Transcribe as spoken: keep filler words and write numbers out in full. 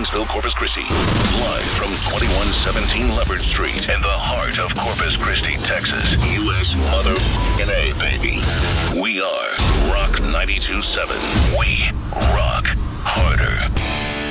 Kingsville, Corpus Christi. Live from twenty-one seventeen Leopard Street in the heart of Corpus Christi, Texas. U S mother A, baby. We are Rock ninety-two point seven. We rock harder.